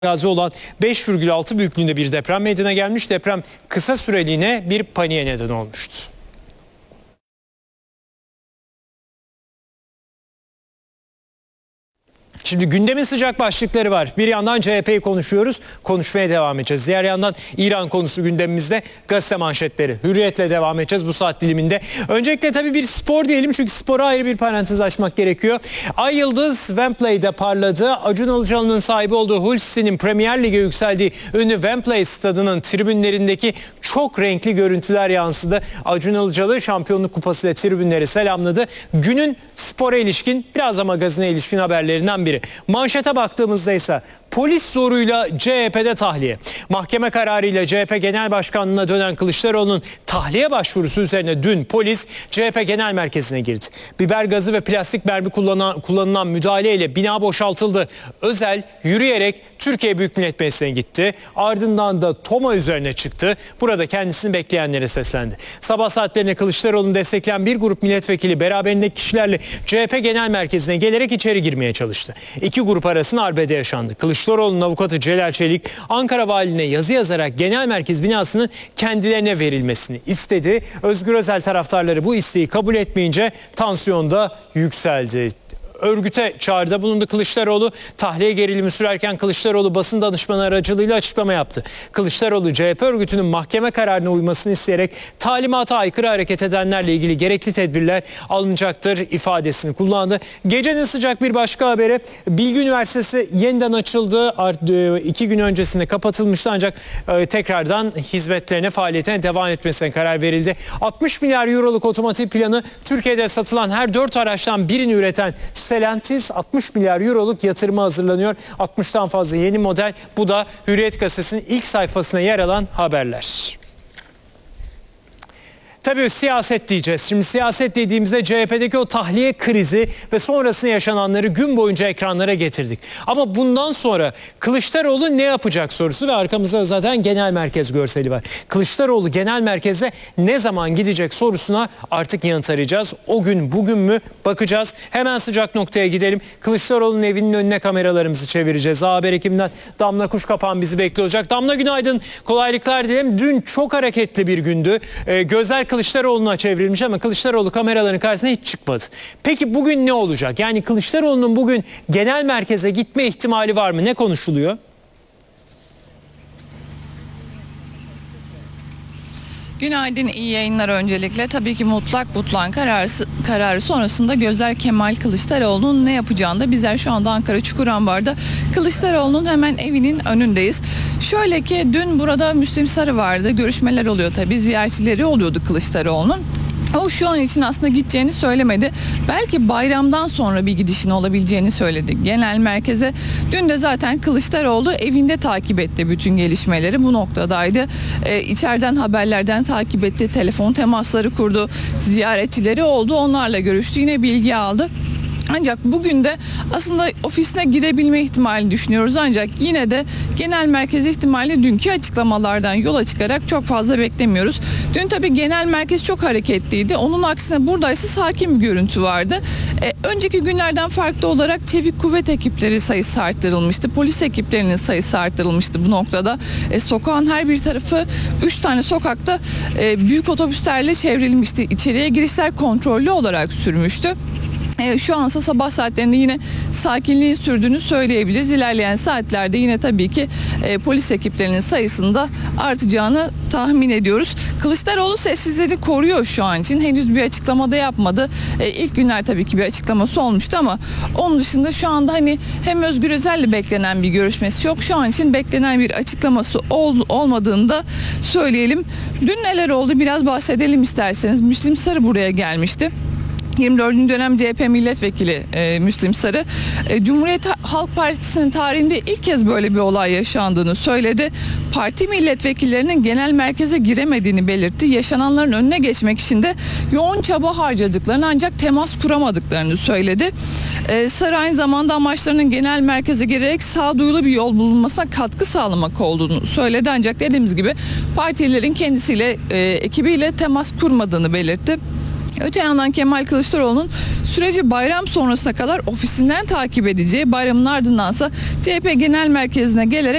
Gazi olan 5,6 büyüklüğünde bir deprem meydana gelmiş. Deprem kısa süreliğine bir paniğe neden olmuştu. Şimdi gündemin sıcak başlıkları var. Bir yandan CHP'yi konuşuyoruz, konuşmaya devam edeceğiz. Diğer yandan İran konusu gündemimizde, gazete manşetleri. Hürriyetle devam edeceğiz bu saat diliminde. Öncelikle tabii bir spor diyelim, çünkü spora ayrı bir parantez açmak gerekiyor. Ay Yıldız Wembley'de parladı. Acun Ilıcalı'nın sahibi olduğu Hull City'nin Premier Lig'e yükseldiği ünlü Wembley stadının tribünlerindeki çok renkli görüntüler yansıdı. Acun Ilıcalı Şampiyonluk Kupası'yla tribünleri selamladı. Günün spora ilişkin, biraz da magazine ilişkin haberlerinden biri. Manşete baktığımızda ise polis zoruyla CHP'de tahliye. Mahkeme kararıyla CHP Genel Başkanlığı'na dönen Kılıçdaroğlu'nun tahliye başvurusu üzerine dün polis CHP Genel Merkezi'ne girdi. Biber gazı ve plastik mermi kullanılan müdahaleyle bina boşaltıldı. Özel yürüyerek Türkiye Büyük Millet Meclisi'ne gitti. Ardından da TOMA üzerine çıktı. Burada kendisini bekleyenlere seslendi. Sabah saatlerinde Kılıçdaroğlu'nu destekleyen bir grup milletvekili beraberindeki kişilerle CHP Genel Merkezi'ne gelerek içeri girmeye çalıştı. İki grup arasında arbede yaşandı. Kılıçdaroğlu'nun avukatı Celal Çelik, Ankara Valiliğine yazı yazarak Genel Merkez binasının kendilerine verilmesini istedi. Özgür Özel taraftarları bu isteği kabul etmeyince tansiyon da yükseldi. Örgüte çağrıda bulundu Kılıçdaroğlu. Tahliye gerilimi sürerken Kılıçdaroğlu basın danışmanı aracılığıyla açıklama yaptı. Kılıçdaroğlu CHP örgütünün mahkeme kararına uymasını isteyerek talimata aykırı hareket edenlerle ilgili gerekli tedbirler alınacaktır ifadesini kullandı. Gecenin sıcak bir başka haberi, Bilgi Üniversitesi yeniden açıldı. 2 gün öncesinde kapatılmıştı ancak tekrardan hizmetlerine, faaliyetine devam etmesine karar verildi. 60 milyar euroluk otomotiv planı, Türkiye'de satılan her 4 araçtan birini üreten Stellantis 60 milyar euroluk yatırıma hazırlanıyor. 60'tan fazla yeni model. Bu da Hürriyet Gazetesi'nin ilk sayfasına yer alan haberler. Tabii siyaset diyeceğiz. Şimdi siyaset dediğimizde CHP'deki o tahliye krizi ve sonrasında yaşananları gün boyunca ekranlara getirdik. Ama bundan sonra Kılıçdaroğlu ne yapacak sorusu ve arkamızda zaten genel merkez görseli var. Kılıçdaroğlu genel merkeze ne zaman gidecek sorusuna artık yanıt arayacağız. O gün bugün mü bakacağız. Hemen sıcak noktaya gidelim. Kılıçdaroğlu'nun evinin önüne kameralarımızı çevireceğiz. Haber ekibinden Damla Kuşkapan bizi bekliyor olacak. Damla günaydın. Kolaylıklar dilerim. Dün çok hareketli bir gündü. Gözler Kılıçdaroğlu'na çevrilmiş ama Kılıçdaroğlu kameraların karşısına hiç çıkmadı. Peki bugün ne olacak? Yani Kılıçdaroğlu'nun bugün genel merkeze gitme ihtimali var mı? Ne konuşuluyor? Günaydın, iyi yayınlar öncelikle. Tabii ki mutlak butlan kararı sonrasında gözler Kemal Kılıçdaroğlu'nun ne yapacağını da bizler şu anda Ankara Çukurambar'da Kılıçdaroğlu'nun hemen evinin önündeyiz. Şöyle ki dün burada Müslim Sarı vardı. Görüşmeler oluyor tabii. Ziyaretçileri oluyordu Kılıçdaroğlu'nun. O şu an için aslında gideceğini söylemedi. Belki bayramdan sonra bir gidişin olabileceğini söyledi genel merkeze. Dün de zaten Kılıçdaroğlu evinde takip etti bütün gelişmeleri. Bu noktadaydı. İçeriden haberlerden takip etti. Telefon temasları kurdu. Ziyaretçileri oldu. Onlarla görüştü. Yine bilgi aldı. Ancak bugün de aslında ofisine gidebilme ihtimalini düşünüyoruz. Ancak yine de genel merkez ihtimali dünkü açıklamalardan yola çıkarak çok fazla beklemiyoruz. Dün tabii genel merkez çok hareketliydi. Onun aksine buradaysa sakin bir görüntü vardı. Önceki günlerden farklı olarak çevik kuvvet ekipleri sayısı arttırılmıştı. Polis ekiplerinin sayısı arttırılmıştı bu noktada. Sokağın her bir tarafı 3 tane sokakta büyük otobüslerle çevrilmişti. İçeriye girişler kontrollü olarak sürmüştü. Şu ansa sabah saatlerinde yine sakinliğin sürdüğünü söyleyebiliriz. İlerleyen saatlerde yine tabii ki polis ekiplerinin sayısında artacağını tahmin ediyoruz. Kılıçdaroğlu sessizliğini koruyor şu an için. Henüz bir açıklama da yapmadı. İlk günler tabii ki bir açıklaması olmuştu ama onun dışında şu anda hani hem Özgür Özel'le beklenen bir görüşmesi yok. Şu an için beklenen bir açıklaması olmadığını da söyleyelim. Dün neler oldu biraz bahsedelim isterseniz. Müslim Sarı buraya gelmişti. 24. dönem CHP milletvekili Müslim Sarı, Cumhuriyet Halk Partisi'nin tarihinde ilk kez böyle bir olay yaşandığını söyledi. Parti milletvekillerinin genel merkeze giremediğini belirtti. Yaşananların önüne geçmek için de yoğun çaba harcadıklarını ancak temas kuramadıklarını söyledi. Sarı aynı zamanda amaçlarının genel merkeze girerek sağduyulu bir yol bulunmasına katkı sağlamak olduğunu söyledi. Ancak dediğimiz gibi partilerin kendisiyle, ekibiyle temas kurmadığını belirtti. Öte yandan Kemal Kılıçdaroğlu'nun süreci bayram sonrasına kadar ofisinden takip edeceği, bayramın ardındansa CHP Genel Merkezi'ne gelerek